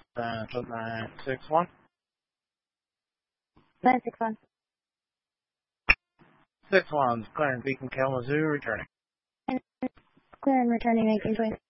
Central 961. 961. 61's clearing Beacon Kalamazoo, returning. Clear and returning 1820.